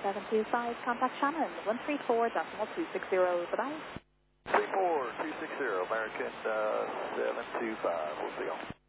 725, contact Shannon, 134.260, bye-bye. 34260, American 725, we'll see you.